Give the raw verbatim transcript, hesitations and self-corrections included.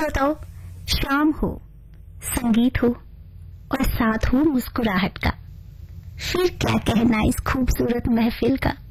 बताओ, शाम हो, संगीत हो और साथ हो मुस्कुराहट का, फिर क्या कहना इस खूबसूरत महफिल का।